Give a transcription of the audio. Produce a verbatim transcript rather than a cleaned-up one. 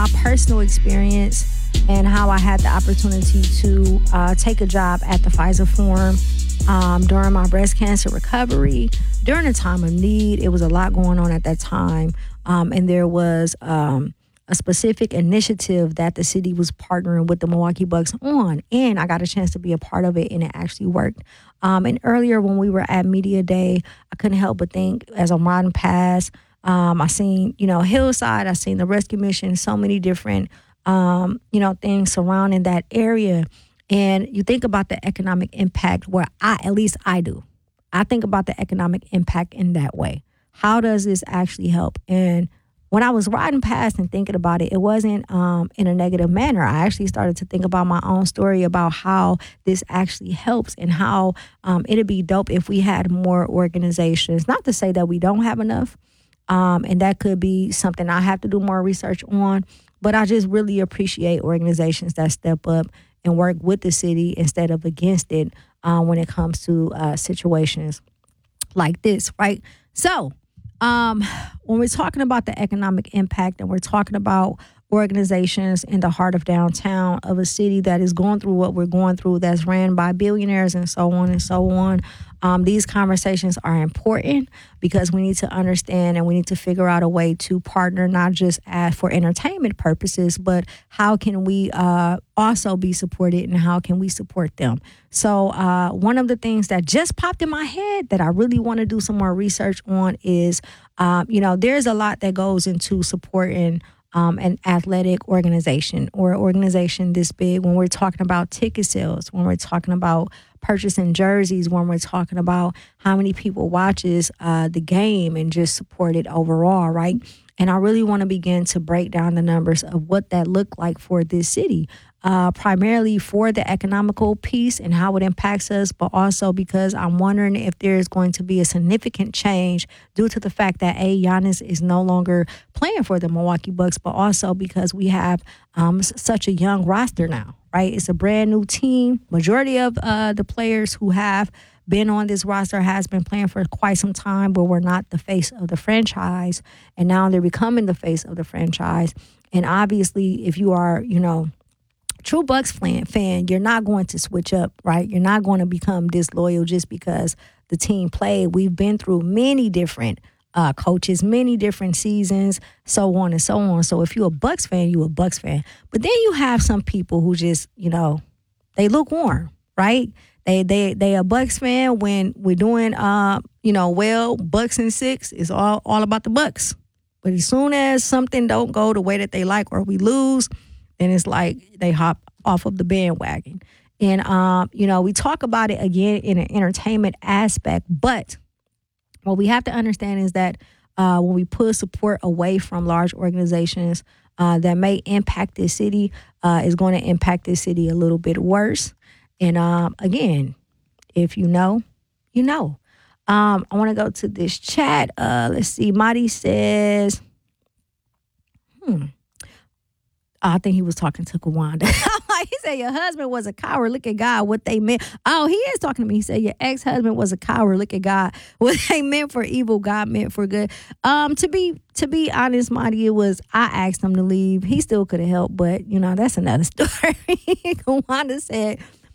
my personal experience and how I had the opportunity to uh, take a job at the Pfizer Forum um, during my breast cancer recovery, during a time of need. It was a lot going on at that time, um, and there was um, a specific initiative that the city was partnering with the Milwaukee Bucks on, and I got a chance to be a part of it, and it actually worked. Um, and earlier when we were at Media Day, I couldn't help but think, as I'm riding past, um, I seen, you know, Hillside, I seen the Rescue Mission, so many different, um, you know, things surrounding that area. And you think about the economic impact where I, at least I do. I think about the economic impact in that way. How does this actually help? And when I was riding past and thinking about it, it wasn't um, in a negative manner. I actually started to think about my own story about how this actually helps and how um, it'd be dope if we had more organizations. Not to say that we don't have enough, um, and that could be something I have to do more research on, but I just really appreciate organizations that step up and work with the city instead of against it uh, when it comes to uh, situations like this, right? So, Um, when we're talking about the economic impact and we're talking about organizations in the heart of downtown of a city that is going through what we're going through, that's ran by billionaires and so on and so on, um, these conversations are important because we need to understand and we need to figure out a way to partner, not just as for entertainment purposes, but how can we uh, also be supported and how can we support them? So uh, one of the things that just popped in my head that I really want to do some more research on is, um, you know, there's a lot that goes into supporting Um, an athletic organization or an organization this big when we're talking about ticket sales, when we're talking about purchasing jerseys, when we're talking about how many people watches uh, the game and just support it overall, right? And I really want to begin to break down the numbers of what that looked like for this city, uh, primarily for the economical piece and how it impacts us, but also because I'm wondering if there's going to be a significant change due to the fact that A, Giannis is no longer playing for the Milwaukee Bucks, but also because we have um, s- such a young roster now, right? It's a brand new team. Majority of uh, the players who have been on this roster has been playing for quite some time, but we're not the face of the franchise. And now they're becoming the face of the franchise. And obviously, if you are, you know, true Bucks fan, fan, you're not going to switch up, right? You're not going to become disloyal just because the team played. We've been through many different uh, coaches, many different seasons, so on and so on. So if you're a Bucks fan, you're a Bucks fan. But then you have some people who just, you know, they lukewarm, right? They they they a Bucks fan when we're doing, uh, you know, well, Bucks and six is all all about the Bucks. But as soon as something don't go the way that they like or we lose, then it's like they hop off of the bandwagon. And, um, you know, we talk about it again in an entertainment aspect, but what we have to understand is that uh, when we pull support away from large organizations uh, that may impact this city, uh, is going to impact this city a little bit worse. And um, again, if you know, you know. Um, I want to go to this chat. Uh, let's see. Marty says, hmm. I think he was talking to Kawanda. He said, your husband was a coward. Look at God, what they meant. Oh, he is talking to me. He said, your ex-husband was a coward. Look at God. What they meant for evil, God meant for good. Um, to be to be honest, Marty, it was, I asked him to leave. He still could have helped, but, you know, that's another story. Kawanda said,